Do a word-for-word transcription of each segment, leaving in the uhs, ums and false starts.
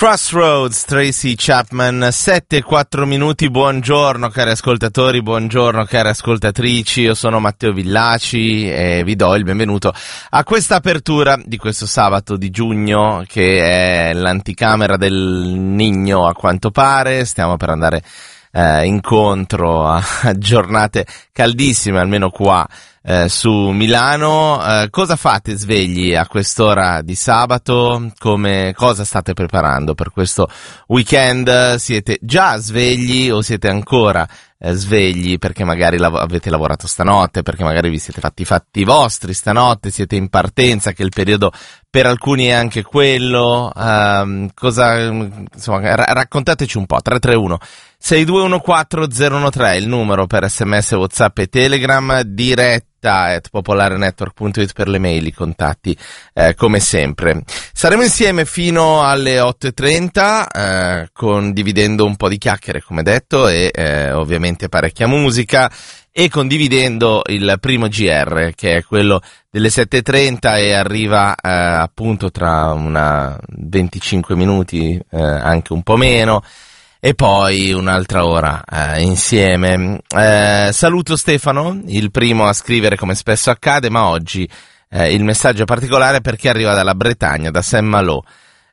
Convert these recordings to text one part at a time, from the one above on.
Crossroads, Tracy Chapman, sette e quattro minuti, buongiorno cari ascoltatori, buongiorno cari ascoltatrici, io sono Matteo Villaci e vi do il benvenuto a questa apertura di questo sabato di giugno che è l'anticamera del Niño a quanto pare, stiamo per andare eh, incontro a, a giornate caldissime, almeno qua Eh, su Milano. Eh, cosa fate svegli a quest'ora di sabato? Come, cosa state preparando per questo weekend? Siete già svegli o siete ancora eh, svegli perché magari lav- avete lavorato stanotte, perché magari vi siete fatti i fatti vostri stanotte, siete in partenza, che il periodo per alcuni è anche quello. Um, cosa, insomma, ra- raccontateci un po'. tre tre uno sei due uno quattro zero uno tre il numero per sms, WhatsApp e Telegram, diretta at popolarenetwork punto it per le mail, i contatti eh, come sempre. Saremo insieme fino alle otto e trenta eh, condividendo un po' di chiacchiere come detto e eh, ovviamente parecchia musica e condividendo il primo G R che è quello delle sette e trenta e arriva eh, appunto tra una venticinque minuti, eh, anche un po' meno. E poi un'altra ora eh, insieme. Eh, saluto Stefano, il primo a scrivere come spesso accade, ma oggi eh, il messaggio è particolare perché arriva dalla Bretagna, da Saint-Malo.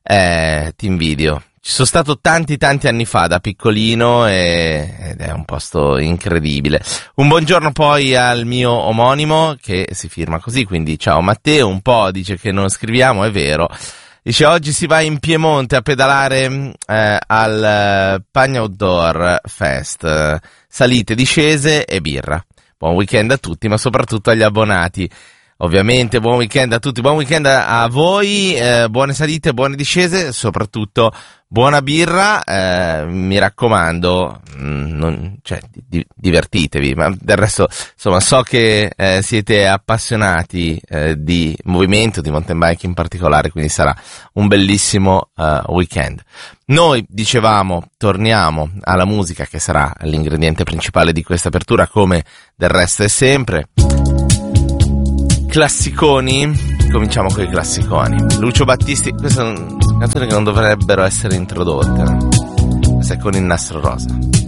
Eh, ti invidio. Ci sono stato tanti tanti anni fa da piccolino e, ed è un posto incredibile. Un buongiorno poi al mio omonimo che si firma così, quindi ciao Matteo, un po' dice che non scriviamo, è vero. Dice oggi si va in Piemonte a pedalare eh, al eh, Pagna Outdoor Fest, eh, salite, discese e birra. Buon weekend a tutti, ma soprattutto agli abbonati. Ovviamente buon weekend a tutti, buon weekend a, a voi, eh, buone salite, buone discese, soprattutto buona birra, eh, mi raccomando, mh, non, cioè, di, divertitevi, ma del resto insomma so che eh, siete appassionati eh, di movimento, di mountain bike in particolare, quindi sarà un bellissimo uh, weekend. Noi dicevamo, torniamo alla musica che sarà l'ingrediente principale di questa apertura, come del resto è sempre. Classiconi, cominciamo con i classiconi. Lucio Battisti, queste sono canzoni che non dovrebbero essere introdotte, questa è con il nastro rosa.